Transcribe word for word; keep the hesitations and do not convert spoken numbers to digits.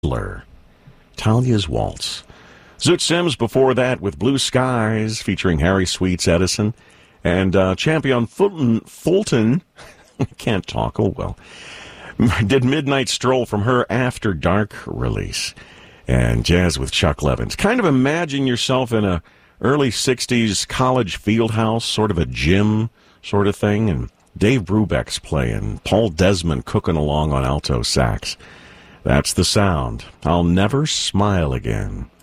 Talia's Waltz. Zoot Sims before that with Blue Skies featuring Harry Sweets Edison. And uh, Champion Fulton, Fulton can't talk, oh well, did Midnight Stroll from her After Dark release. And jazz with Chuck Levins. Kind of imagine yourself in a early sixties college field house, sort of a gym sort of thing, and Dave Brubeck's playing, Paul Desmond cooking along on alto sax. That's the sound. I'll Never Smile Again.